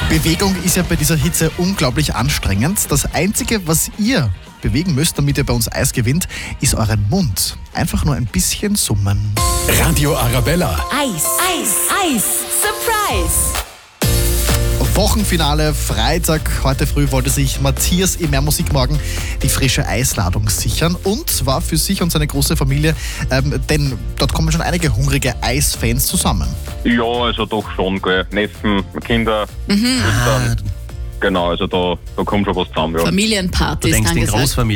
Bewegung ist ja bei dieser Hitze unglaublich anstrengend. Das Einzige, was ihr bewegen müsst, damit ihr bei uns Eis gewinnt, ist euren Mund. Einfach nur ein bisschen summen. Radio Arabella. Eis, Eis, Eis. Surprise! Wochenfinale, Freitag. Heute früh wollte sich Matthias im Mehr Musikmorgen die frische Eisladung sichern und zwar für sich und seine große Familie, denn dort kommen schon einige hungrige Eisfans zusammen. Ja, also doch schon, gell. Neffen, Kinder, Eltern. Genau, also da kommt schon was zusammen. Ja. Familienpartys, Du denkst dann in gesagt. Großfamilie.